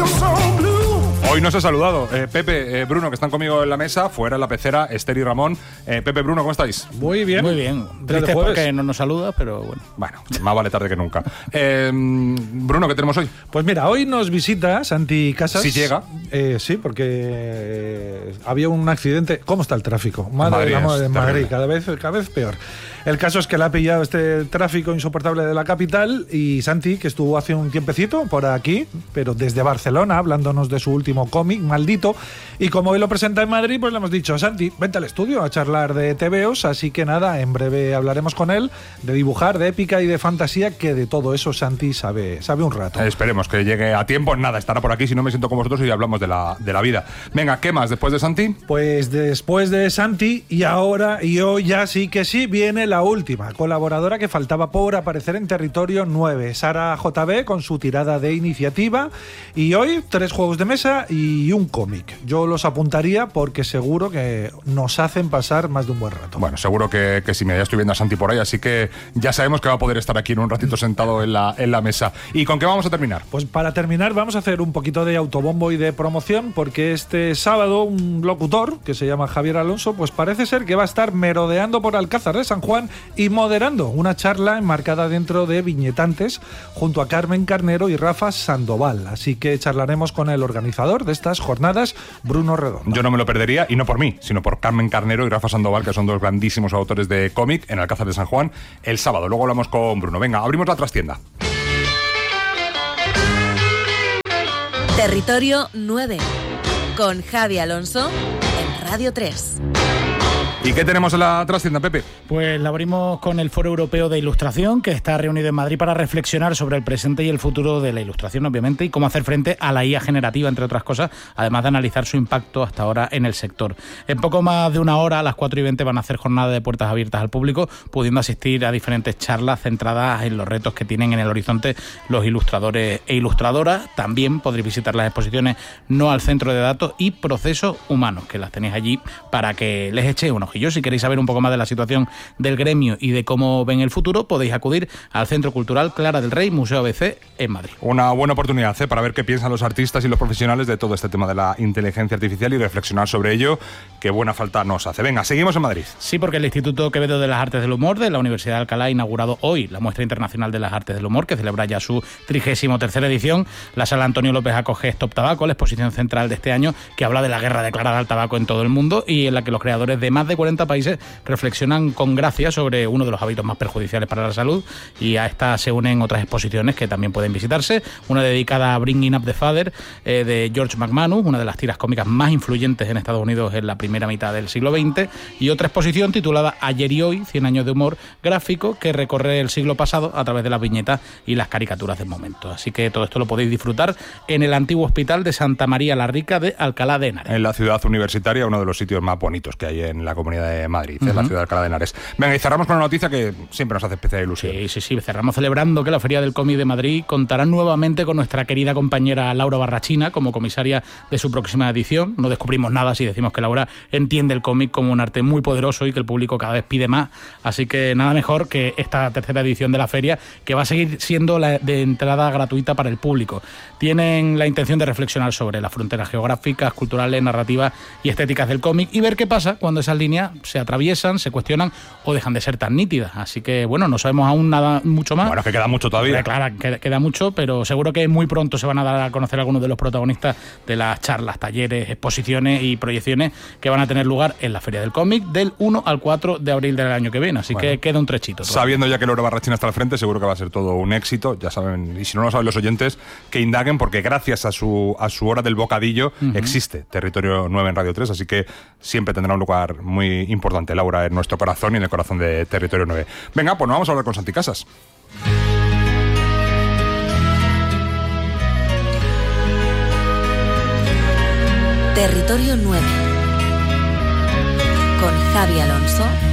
Hoy nos he saludado. Pepe, Bruno, que están conmigo en la mesa, fuera en la pecera, Esther y Ramón. Pepe, Bruno, ¿cómo estáis? Muy bien. Muy bien. Triste porque no nos saluda, pero bueno. Bueno, más vale tarde que nunca. Bruno, ¿qué tenemos hoy? Pues mira, hoy nos visita Santi Casas. Si llega. Sí, porque había un accidente. ¿Cómo está el tráfico? Madre del amor de Madrid, cada vez peor. El caso es que le ha pillado este tráfico insoportable de la capital y Santi, que estuvo hace un tiempecito por aquí, pero desde Barcelona, hablándonos de su último cómic, Maldito, y como hoy lo presenta en Madrid, pues le hemos dicho, Santi, vente al estudio a charlar de TVOs, así que nada, en breve hablaremos con él de dibujar, de épica y de fantasía, que de todo eso Santi sabe un rato. Esperemos que llegue a tiempo. Nada, estará por aquí, si no me siento con vosotros y hablamos de la vida. Venga, ¿qué más después de Santi? Pues después de Santi y hoy ya sí que sí, viene la última colaboradora que faltaba por aparecer en Territorio 9, Sara JB, con su tirada de iniciativa, y hoy 3 juegos de mesa y un cómic. Yo los apuntaría porque seguro que nos hacen pasar más de un buen rato. Bueno, seguro que sí, ya estoy viendo a Santi por ahí, así que ya sabemos que va a poder estar aquí en un ratito sentado en la mesa. ¿Y con qué vamos a terminar? Pues para terminar vamos a hacer un poquito de autobombo y de promoción, porque este sábado un locutor que se llama Javier Alonso, pues parece ser que va a estar merodeando por Alcázar de San Juan y moderando una charla enmarcada dentro de viñetantes junto a Carmen Carnero y Rafa Sandoval. Así que charlaremos con el organizador de estas jornadas, Bruno Redondo. Yo no me lo perdería, y no por mí, sino por Carmen Carnero y Rafa Sandoval, que son dos grandísimos autores de cómic en Alcázar de San Juan el sábado. Luego hablamos con Bruno. Venga, abrimos la trastienda. Territorio 9, con Javi Alonso en Radio 3. ¿Y qué tenemos en la trastienda, Pepe? Pues la abrimos con el Foro Europeo de Ilustración, que está reunido en Madrid para reflexionar sobre el presente y el futuro de la ilustración, obviamente, y cómo hacer frente a la IA generativa, entre otras cosas, además de analizar su impacto hasta ahora en el sector. En poco más de una hora, a las 4:20, van a hacer jornada de puertas abiertas al público, pudiendo asistir a diferentes charlas centradas en los retos que tienen en el horizonte los ilustradores e ilustradoras. También podréis visitar las exposiciones No al Centro de Datos y Procesos Humanos, que las tenéis allí para que les echéis un ojo. Y yo, si queréis saber un poco más de la situación del gremio y de cómo ven el futuro, podéis acudir al Centro Cultural Clara del Rey, Museo ABC, en Madrid. Una buena oportunidad para ver qué piensan los artistas y los profesionales de todo este tema de la inteligencia artificial y reflexionar sobre ello, que buena falta nos hace. Venga, seguimos en Madrid. Sí, porque el Instituto Quevedo de las Artes del Humor de la Universidad de Alcalá ha inaugurado hoy la Muestra Internacional de las Artes del Humor, que celebra ya su 33ª edición. La Sala Antonio López acoge Stop Tabaco, la exposición central de este año, que habla de la guerra declarada al tabaco en todo el mundo y en la que los creadores de más de 40 países reflexionan con gracia sobre uno de los hábitos más perjudiciales para la salud, y a esta se unen otras exposiciones que también pueden visitarse, una dedicada a Bringing Up the Father de George McManus, una de las tiras cómicas más influyentes en Estados Unidos en la primera mitad del siglo XX, y otra exposición titulada Ayer y Hoy, 100 años de humor gráfico, que recorre el siglo pasado a través de las viñetas y las caricaturas del momento. Así que todo esto lo podéis disfrutar en el antiguo Hospital de Santa María la Rica de Alcalá de Henares. En la ciudad universitaria, uno de los sitios más bonitos que hay en la Comunidad de Madrid, en la ciudad de Alcalá de Henares. Venga, y cerramos con una noticia que siempre nos hace especial ilusión. Sí, cerramos celebrando que la Feria del Cómic de Madrid contará nuevamente con nuestra querida compañera Laura Barrachina como comisaria de su próxima edición. No descubrimos nada si decimos que Laura entiende el cómic como un arte muy poderoso y que el público cada vez pide más, así que nada mejor que esta tercera edición de la feria, que va a seguir siendo la de entrada gratuita para el público. Tienen la intención de reflexionar sobre las fronteras geográficas, culturales, narrativas y estéticas del cómic y ver qué pasa cuando esas líneas se atraviesan, se cuestionan o dejan de ser tan nítidas. Así que, bueno, no sabemos aún nada mucho más. Bueno, es que queda mucho todavía. Claro, queda mucho, pero seguro que muy pronto se van a dar a conocer algunos de los protagonistas de las charlas, talleres, exposiciones y proyecciones que van a tener lugar en la Feria del Cómic del 1 al 4 de abril del año que viene. Así que queda un trechito todavía. Sabiendo ya que Laura Barrachina está al frente, seguro que va a ser todo un éxito. Ya saben, y si no lo saben los oyentes, que indaguen, porque gracias a su hora del bocadillo existe Territorio 9 en Radio 3, así que siempre tendrá un lugar muy importante Laura en nuestro corazón y en el corazón de Territorio 9. Venga, pues nos vamos a hablar con Santi Casas. Territorio 9, con Javi Alonso